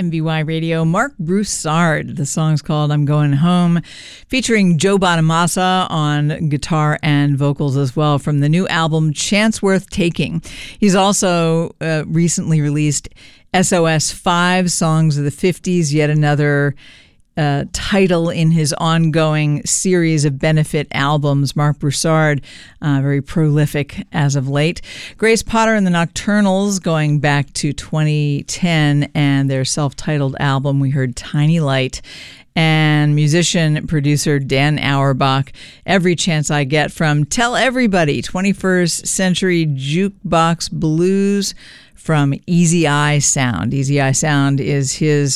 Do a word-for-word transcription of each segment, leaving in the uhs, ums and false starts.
M V Y Radio. Mark Broussard. The song's called I'm Going Home, featuring Joe Bonamassa on guitar and vocals as well, from the new album Chance Worth Taking. He's also uh, recently released S O S five Songs of the fifties, yet another Uh, title in his ongoing series of benefit albums. Mark Broussard, uh, very prolific as of late. Grace Potter and the Nocturnals, going back to twenty ten and their self-titled album. We heard Tiny Light. And musician, producer Dan Auerbach, Every Chance I Get, from Tell Everybody, twenty-first Century Jukebox Blues, from Easy Eye Sound. Easy Eye Sound is his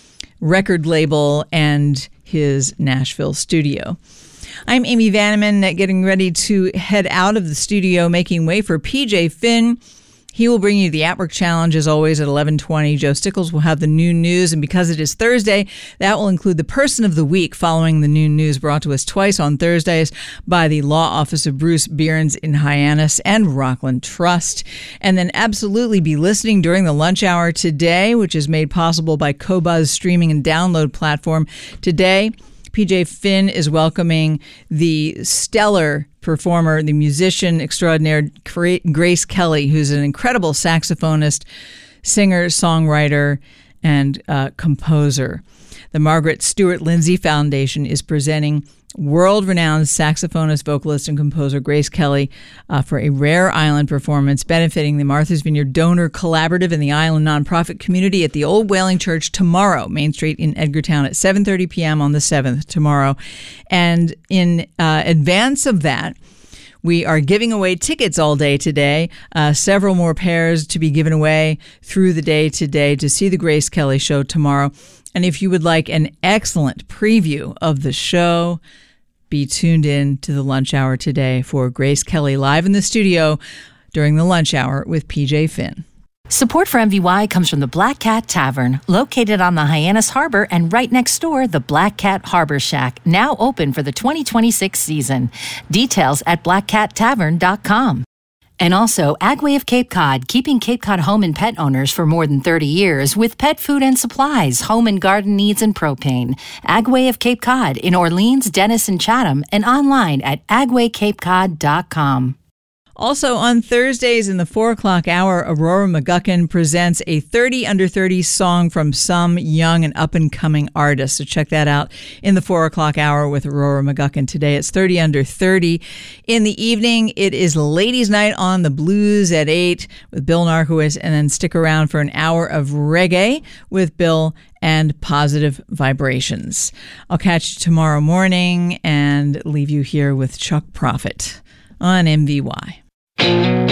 record label and his Nashville studio. I'm Amy Vanneman, getting ready to head out of the studio, making way for P J Finn. He will bring you the At Work Challenge, as always, at eleven twenty. Joe Stickles will have the noon news, and because it is Thursday, that will include the Person of the Week, following the noon news brought to us twice on Thursdays by the Law Office of Bruce Behrens in Hyannis and Rockland Trust. And then absolutely be listening during the lunch hour today, which is made possible by Qobuz streaming and download platform. Today, P J Finn is welcoming the stellar performer, the musician extraordinaire Grace Kelly, who's an incredible saxophonist, singer, songwriter, and uh, composer. The Margaret Stewart Lindsay Foundation is presenting world-renowned saxophonist, vocalist, and composer Grace Kelly uh, for a rare island performance benefiting the Martha's Vineyard Donor Collaborative and the island nonprofit community at the Old Whaling Church tomorrow, Main Street in Edgartown, at seven thirty p.m. on the seventh, tomorrow. And in uh, advance of that, we are giving away tickets all day today, uh, several more pairs to be given away through the day today to see the Grace Kelly show tomorrow. And if you would like an excellent preview of the show, be tuned in to the lunch hour today for Grace Kelly live in the studio during the lunch hour with P J Finn. Support for M V Y comes from the Black Cat Tavern, located on the Hyannis Harbor, and right next door, the Black Cat Harbor Shack, now open for the twenty twenty-six season. Details at black cat tavern dot com. And also, Agway of Cape Cod, keeping Cape Cod home and pet owners for more than thirty years with pet food and supplies, home and garden needs, and propane. Agway of Cape Cod in Orleans, Dennis, and Chatham, and online at agway cape cod dot com. Also on Thursdays in the four o'clock hour, Aurora McGuckin presents a thirty under thirty song from some young and up-and-coming artists. So check that out in the four o'clock hour with Aurora McGuckin. Today it's thirty under thirty. In the evening, it is Ladies' Night on the Blues at eight with Bill Narkowitz, and then stick around for an hour of reggae with Bill and Positive Vibrations. I'll catch you tomorrow morning and leave you here with Chuck Prophet on M V Y.